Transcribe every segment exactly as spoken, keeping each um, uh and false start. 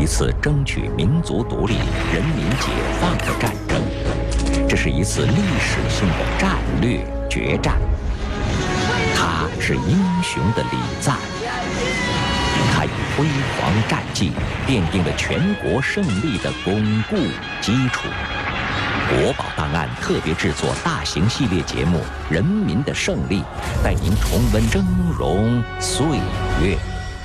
一次争取民族独立、人民解放的战争，这是一次历史性的战略决战。他是英雄的礼赞，他以辉煌战绩奠定了全国胜利的巩固基础。国宝档案特别制作大型系列节目《人民的胜利》，带您重温峥嵘岁月。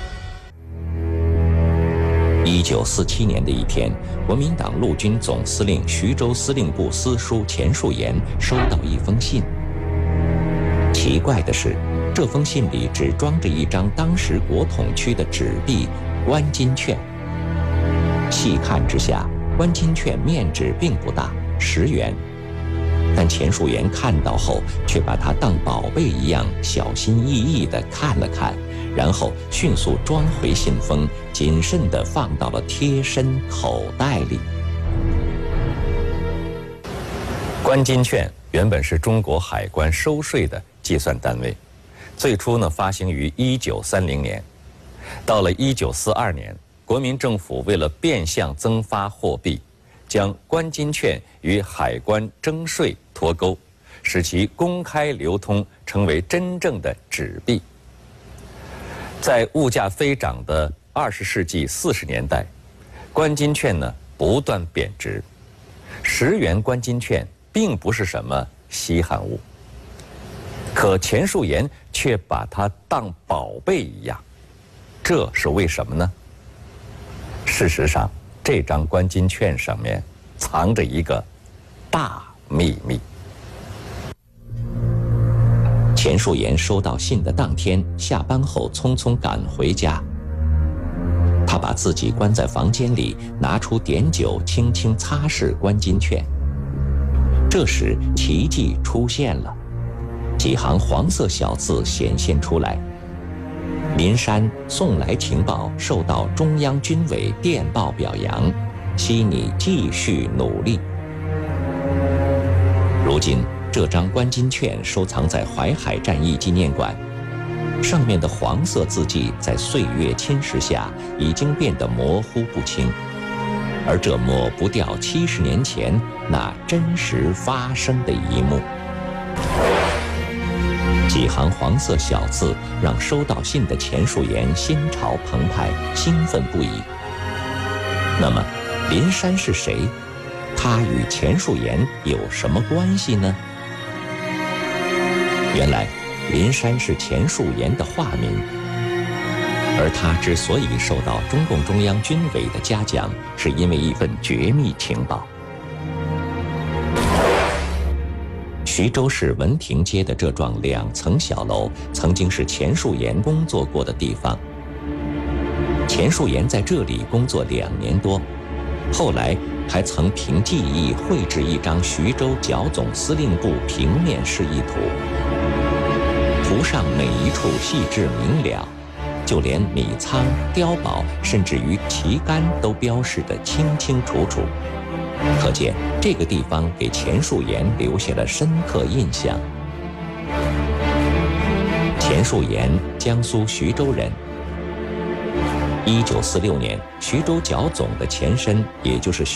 一九四七年的一天，国民党陆军总司令徐州司令部司书钱树岩收到一封信。奇怪的是，这封信里只装着一张当时国统区的纸币关金券。细看之下，关金券面值并不大，十元，但钱树岩看到后却把它当宝贝一样小心翼翼地看了看，然后迅速装回信封，谨慎地放到了贴身口袋里。关金券原本是中国海关收税的计算单位，最初呢发行于一九三零年，到了一九四二年，国民政府为了变相增发货币，将关金券与海关征税脱钩，使其公开流通，成为真正的纸币。在物价飞涨的二十世纪四十年代，关金券呢不断贬值，十元关金券并不是什么稀罕物，可钱树岩却把它当宝贝一样，这是为什么呢？事实上，这张关金券上面藏着一个大秘密。钱树岩收到信的当天，下班后匆匆赶回家。他把自己关在房间里，拿出碘酒轻轻擦拭关金券。这时奇迹出现了，几行黄色小字显现出来：林山送来情报，受到中央军委电报表扬，希你继续努力。如今这张关金券收藏在淮海战役纪念馆，上面的黄色字迹在岁月侵蚀下已经变得模糊不清，而这抹不掉七十年前那真实发生的一幕。几行黄色小字让收到信的钱树岩心潮澎湃，兴奋不已。那么林山是谁？他与钱树岩有什么关系呢？原来林山是钱树岩的化名，而他之所以受到中共中央军委的嘉奖，是因为一份绝密情报。徐州市文亭街的这幢两层小楼曾经是钱树岩工作过的地方。钱树岩在这里工作两年多，后来还曾凭记忆绘制一张徐州剿总司令部平面示意图，图上每一处细致明了，就连米仓、碉堡，甚至于旗杆都标示得清清楚楚。可见这个地方给钱树岩留下了深刻印象。钱树岩，江苏徐州人。一九四六年，徐州剿总的前身，也就是